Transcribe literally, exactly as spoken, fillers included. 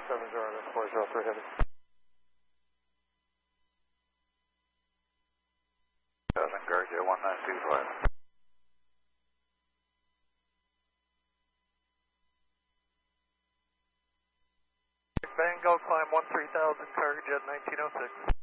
seven zero, four zero three heavy. Doesn't Garcia one nine two five. Bang, go climb one three thousand, cargo jet nineteen oh six.